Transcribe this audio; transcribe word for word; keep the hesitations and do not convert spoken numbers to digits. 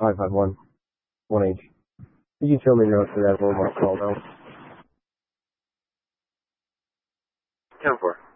five five one, one H. You can tell me now for that one more call now. ten four.